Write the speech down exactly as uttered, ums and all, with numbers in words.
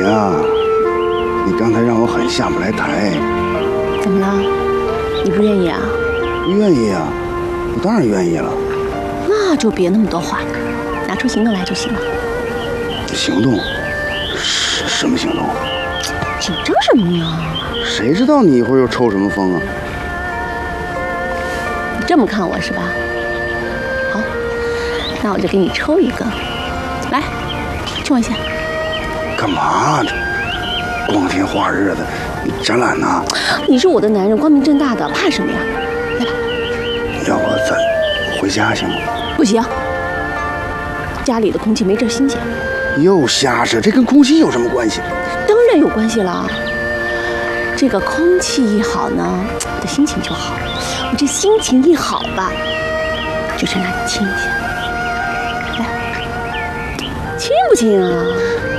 呀，你刚才让我很下不来台。 怎么了？你不愿意啊？ 愿意啊，我当然愿意了。 那就别那么多话，拿出行动来就行了。 行动？什什么行动？ 紧张什么呀？ 谁知道你一会儿又抽什么风啊？ 你这么看我是吧？好，那我就给你抽一个，来，亲我一下。 干嘛？这光天化日的，你展览呢？ 你是我的男人，光明正大的，怕什么呀？来吧。 要不咱回家行吗？ 不行，家里的空气没这儿新鲜。 又瞎扯，这跟空气有什么关系？ 当然有关系了。这个空气一好呢，我的心情就好。我这心情一好吧，就是让你亲一下。来，亲不亲啊？